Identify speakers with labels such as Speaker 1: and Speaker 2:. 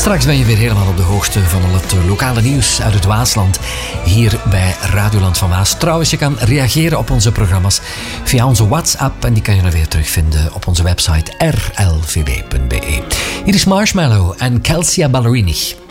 Speaker 1: Straks ben je weer helemaal op de hoogte van al het lokale nieuws uit het Waasland. Hier bij Radioland van Waas. Trouwens, je kan reageren op onze programma's via onze WhatsApp. En die kan je dan weer terugvinden op onze website rlvw.be. Hier is Marshmallow en Kelsia Ballerini.